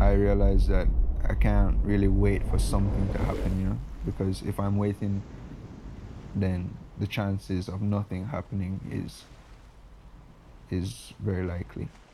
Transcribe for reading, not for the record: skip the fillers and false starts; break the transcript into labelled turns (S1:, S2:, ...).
S1: I realized that I can't really wait for something to happen, because if I'm waiting, then the chances of nothing happening is very likely.